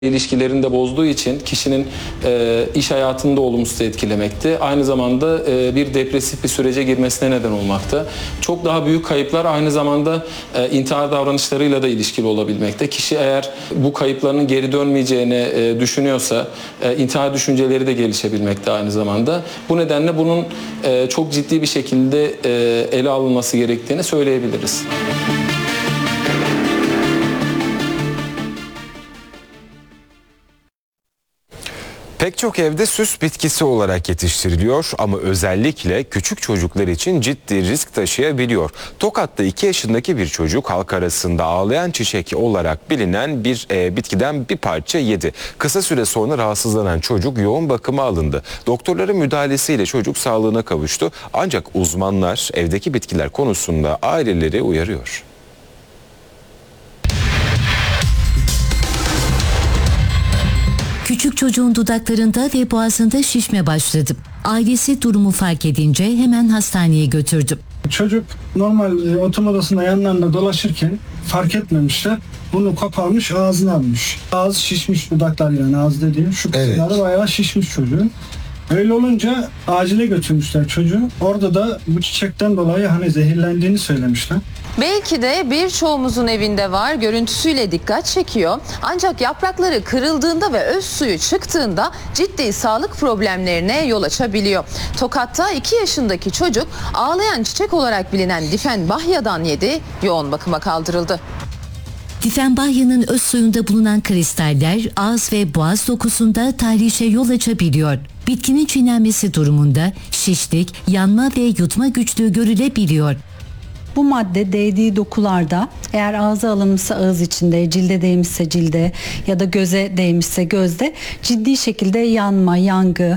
ilişkilerini de bozduğu için kişinin iş hayatını da olumsuz etkilemekte. Aynı zamanda bir depresif bir sürece girmesine neden olmakta. Çok daha büyük kayıplar aynı zamanda intihar davranışlarıyla da ilişkili olabilmekte. Kişi eğer bu kayıplarının geri dönmeyeceğini düşünüyorsa intihar düşünceleri de gelişebilmekte aynı zamanda. Bu nedenle bunun çok ciddi bir şekilde ele alınması gerektiğini söyleyebiliriz. Pek çok evde süs bitkisi olarak yetiştiriliyor ama özellikle küçük çocuklar için ciddi risk taşıyabiliyor. Tokat'ta 2 yaşındaki bir çocuk halk arasında ağlayan çiçek olarak bilinen bir bitkiden bir parça yedi. Kısa süre sonra rahatsızlanan çocuk yoğun bakıma alındı. Doktorların müdahalesiyle çocuk sağlığına kavuştu. Ancak uzmanlar evdeki bitkiler konusunda aileleri uyarıyor. Küçük çocuğun dudaklarında ve boğazında şişme başladı. Ailesi durumu fark edince hemen hastaneye götürdü. Çocuk normal oturma odasında yanlarında dolaşırken fark etmemişler. Bunu koparmış, ağzına almış. Ağzı şişmiş, dudaklar yani ağız dediğim şu kısımları bayağı şişmiş çocuğun. Öyle olunca acile götürmüşler çocuğu. Orada da bu çiçekten dolayı zehirlendiğini söylemişler. Belki de birçoğumuzun evinde var, görüntüsüyle dikkat çekiyor. Ancak yaprakları kırıldığında ve öz suyu çıktığında ciddi sağlık problemlerine yol açabiliyor. Tokat'ta 2 yaşındaki çocuk ağlayan çiçek olarak bilinen Difenbahya'dan yedi, yoğun bakıma kaldırıldı. Difenbahya'nın öz suyunda bulunan kristaller ağız ve boğaz dokusunda tahrişe yol açabiliyor. Bitkinin çiğnenmesi durumunda şişlik, yanma ve yutma güçlüğü görülebiliyor. Bu madde değdiği dokularda eğer ağza alınmışsa ağız içinde, cilde değmişse cilde ya da göze değmişse gözde ciddi şekilde yanma, yangı,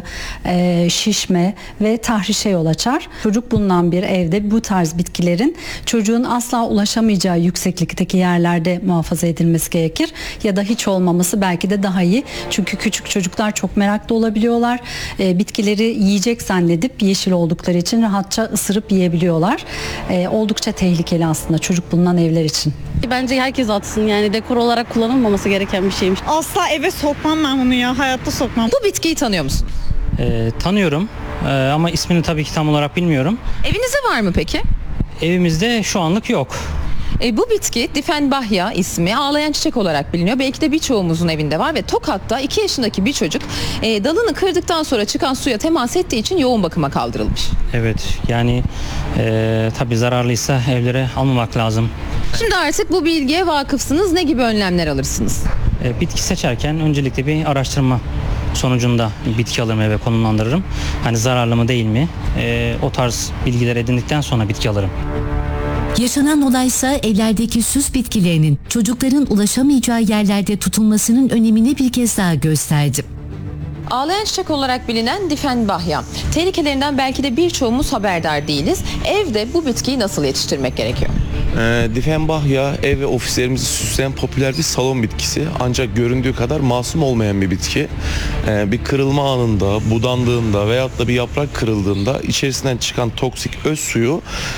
şişme ve tahrişe yol açar. Çocuk bulunan bir evde bu tarz bitkilerin çocuğun asla ulaşamayacağı yükseklikteki yerlerde muhafaza edilmesi gerekir. Ya da hiç olmaması belki de daha iyi. Çünkü küçük çocuklar çok meraklı olabiliyorlar. Bitkileri yiyecek zannedip yeşil oldukları için rahatça ısırıp yiyebiliyorlar. Oldukça tehlikeli aslında çocuk bulunan evler için. Bence herkes atsın, yani dekor olarak kullanılmaması gereken bir şeymiş. Asla eve sokmam ben bunu ya, hayatta sokmam. Bu bitkiyi tanıyor musun? Tanıyorum ama ismini tabii ki tam olarak bilmiyorum. Evinizde var mı peki? Evimizde şu anlık yok. Bu bitki Difenbahya ismi, ağlayan çiçek olarak biliniyor. Belki de birçoğumuzun evinde var ve Tokat'ta 2 yaşındaki bir çocuk dalını kırdıktan sonra çıkan suya temas ettiği için yoğun bakıma kaldırılmış. Evet, yani tabii zararlıysa evlere almamak lazım. Şimdi artık bu bilgiye vakıfsınız. Ne gibi önlemler alırsınız? Bitki seçerken öncelikle bir araştırma sonucunda bitki alırım, eve konumlandırırım. Hani zararlı mı değil mi? O tarz bilgiler edindikten sonra bitki alırım. Yaşanan olaysa evlerdeki süs bitkilerinin çocukların ulaşamayacağı yerlerde tutulmasının önemini bir kez daha gösterdi. Ağlayan çiçek olarak bilinen Difenbahya. Tehlikelerinden belki de birçoğumuz haberdar değiliz. Evde bu bitkiyi nasıl yetiştirmek gerekiyor? Difenbahya ev ve ofislerimizi süsleyen popüler bir salon bitkisi. Ancak göründüğü kadar masum olmayan bir bitki. Bir kırılma anında, budandığında veyahut da bir yaprak kırıldığında içerisinden çıkan toksik öz suyu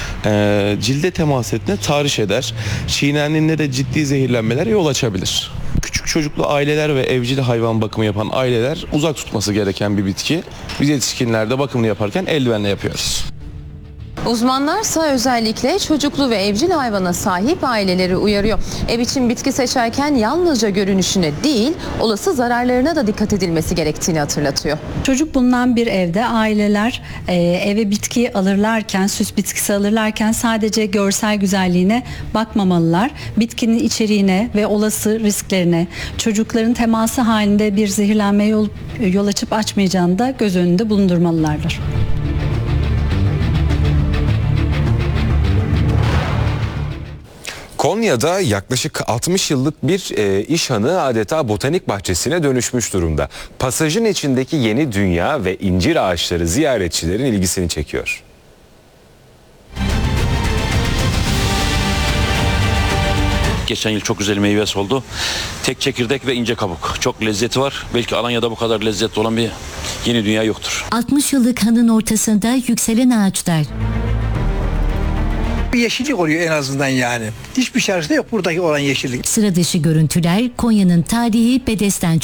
cilde temas ettiğinde tahriş eder. Çiğnendiğinde de ciddi zehirlenmelere yol açabilir. Küçük çocuklu aileler ve evcil hayvan bakımı yapan aileler uzak tutması gereken bir bitki. Biz yetişkinler de bakımını yaparken eldivenle yapıyoruz. Uzmanlarsa özellikle çocuklu ve evcil hayvana sahip aileleri uyarıyor. Ev için bitki seçerken yalnızca görünüşüne değil, olası zararlarına da dikkat edilmesi gerektiğini hatırlatıyor. Çocuk bulunan bir evde aileler eve bitki alırlarken, süs bitkisi alırlarken sadece görsel güzelliğine bakmamalılar. Bitkinin içeriğine ve olası risklerine, çocukların teması halinde bir zehirlenmeye yol açıp açmayacağını da göz önünde bulundurmalılardır. Konya'da yaklaşık 60 yıllık bir iş hanı adeta botanik bahçesine dönüşmüş durumda. Pasajın içindeki yeni dünya ve incir ağaçları ziyaretçilerin ilgisini çekiyor. Geçen yıl çok güzel meyvesi oldu. Tek çekirdek ve ince kabuk. Çok lezzeti var. Belki Alanya'da bu kadar lezzetli olan bir yeni dünya yoktur. 60 yıllık hanın ortasında yükselen ağaçlar. Bir yeşillik oluyor en azından yani. Hiçbir şarjda yok buradaki olan yeşillik. Sıra dışı görüntüler Konya'nın tarihi Bedesten